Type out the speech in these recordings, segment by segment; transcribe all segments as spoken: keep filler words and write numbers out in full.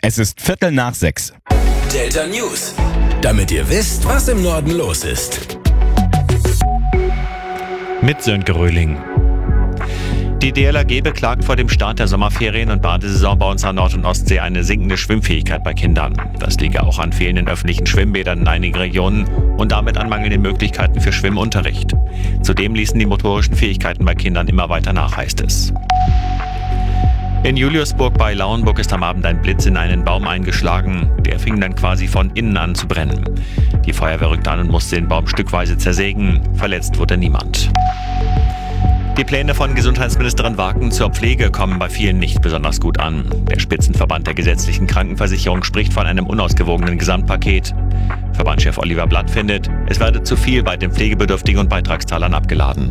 Es ist Viertel nach sechs. Delta News. Damit ihr wisst, was im Norden los ist. Mit Sönke Röhling. Die D L R G beklagt vor dem Start der Sommerferien und Badesaison bei uns an Nord- und Ostsee eine sinkende Schwimmfähigkeit bei Kindern. Das liege auch an fehlenden öffentlichen Schwimmbädern in einigen Regionen und damit an mangelnden Möglichkeiten für Schwimmunterricht. Zudem ließen die motorischen Fähigkeiten bei Kindern immer weiter nach, heißt es. In Juliusburg bei Lauenburg ist am Abend ein Blitz in einen Baum eingeschlagen. Der fing dann quasi von innen an zu brennen. Die Feuerwehr rückte an und musste den Baum stückweise zersägen. Verletzt wurde niemand. Die Pläne von Gesundheitsministerin Waken zur Pflege kommen bei vielen nicht besonders gut an. Der Spitzenverband der gesetzlichen Krankenversicherung spricht von einem unausgewogenen Gesamtpaket. Verbandschef Oliver Blatt findet, es werde zu viel bei den Pflegebedürftigen und Beitragszahlern abgeladen.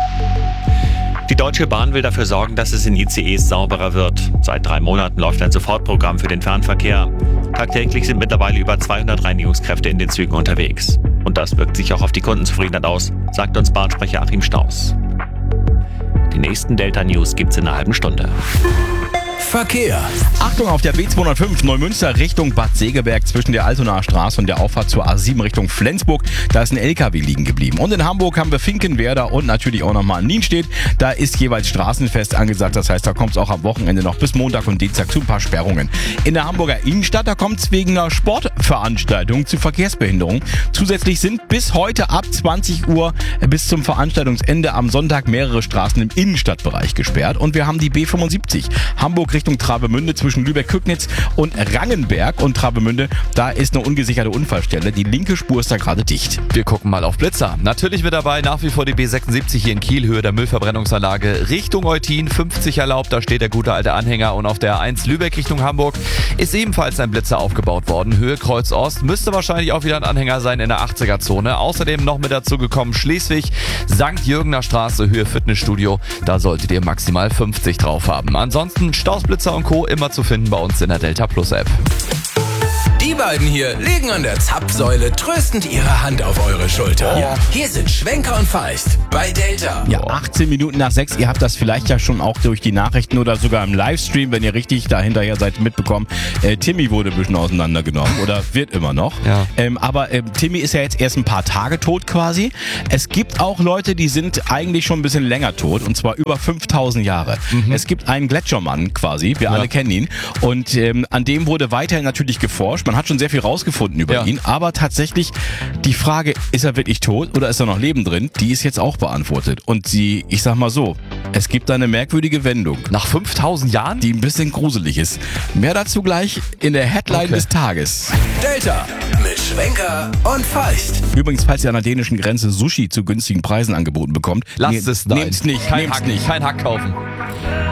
Die Deutsche Bahn will dafür sorgen, dass es in I C Es sauberer wird. Seit drei Monaten läuft ein Sofortprogramm für den Fernverkehr. Tagtäglich sind mittlerweile über zweihundert Reinigungskräfte in den Zügen unterwegs. Und das wirkt sich auch auf die Kundenzufriedenheit aus, sagt uns Bahnsprecher Achim Staus. Die nächsten Delta News gibt's in einer halben Stunde. Verkehr. Achtung auf der B zweihundertfünf Neumünster Richtung Bad Segeberg zwischen der Altonaer Straße und der Auffahrt zur A sieben Richtung Flensburg. Da ist ein L K W liegen geblieben. Und in Hamburg haben wir Finkenwerder und natürlich auch nochmal Nienstedt. Da ist jeweils Straßenfest angesagt. Das heißt, da kommt es auch am Wochenende noch bis Montag und Dienstag zu ein paar Sperrungen. In der Hamburger Innenstadt, da kommt es wegen einer Sportveranstaltung zu Verkehrsbehinderung. Zusätzlich sind bis heute ab zwanzig Uhr bis zum Veranstaltungsende am Sonntag mehrere Straßen im Innenstadtbereich gesperrt. Und wir haben die B fünfundsiebzig Hamburg Richtung Travemünde zwischen Lübeck-Kügnitz und Rangenberg und Travemünde. Da ist eine ungesicherte Unfallstelle. Die linke Spur ist da gerade dicht. Wir gucken mal auf Blitzer. Natürlich mit dabei nach wie vor die B sechsundsiebzig hier in Kiel, Höhe der Müllverbrennungsanlage Richtung Eutin, fünfzig erlaubt. Da steht der gute alte Anhänger und auf der A eins Lübeck Richtung Hamburg ist ebenfalls ein Blitzer aufgebaut worden. Höhe Kreuz Ost müsste wahrscheinlich auch wieder ein Anhänger sein in der achtziger Zone. Außerdem noch mit dazu gekommen Schleswig, Sankt Jürgener Straße, Höhe Fitnessstudio. Da solltet ihr maximal fünfzig drauf haben. Ansonsten Staus, Blitzer und Co. immer zu finden bei uns in der Delta Plus App. Die beiden hier legen an der Zapfsäule tröstend ihre Hand auf eure Schulter. Ja. Hier sind Schwenker und Feist bei Delta. Ja, achtzehn Minuten nach sechs. Ihr habt das vielleicht ja schon auch durch die Nachrichten oder sogar im Livestream, wenn ihr richtig dahinterher seid, mitbekommen. Äh, Timmy wurde ein bisschen auseinandergenommen oder wird immer noch. Ja. Ähm, aber äh, Timmy ist ja jetzt erst ein paar Tage tot quasi. Es gibt auch Leute, die sind eigentlich schon ein bisschen länger tot und zwar über fünftausend Jahre. Mhm. Es gibt einen Gletschermann quasi, wir ja. alle kennen ihn und ähm, an dem wurde weiterhin natürlich geforscht. Man hat schon sehr viel rausgefunden über ja. ihn, aber tatsächlich die Frage, ist er wirklich tot oder ist er noch Leben drin, die ist jetzt auch beantwortet. Und sie, ich sag mal so, es gibt da eine merkwürdige Wendung. Nach fünftausend Jahren? Die ein bisschen gruselig ist. Mehr dazu gleich in der Headline okay. des Tages. Delta mit Schwenker und Feist. Übrigens, falls ihr an der dänischen Grenze Sushi zu günstigen Preisen angeboten bekommt, lasst es nein. Nehmt's nicht, kein nehmt's Hack, nicht. Kein Hack kaufen.